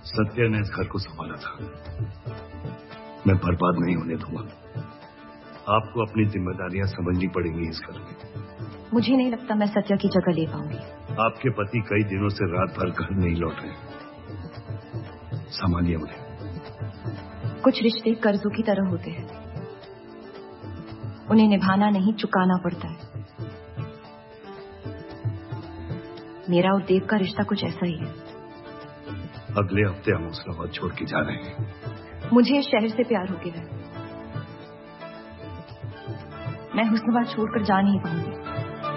सत्या ने इस घर को संभाला था, मैं बर्बाद नहीं होने दूंगा। आपको अपनी जिम्मेदारियां समझनी पड़ेंगी इस घर में। मुझे नहीं लगता मैं सत्या की जगह ले पाऊंगी। आपके पति कई दिनों से रात भर घर नहीं लौट रहे, संभालिए उन्हें। कुछ रिश्ते कर्जों की तरह होते हैं, उन्हें निभाना नहीं चुकाना पड़ता है। मेरा और देव का रिश्ता कुछ ऐसा ही है। अगले हफ्ते हम हुस्नाबाद छोड़ के जा रहे हैं। मुझे इस शहर से प्यार हो गया है, मैं हुस्नाबाद छोड़कर जा नहीं पाऊंगी।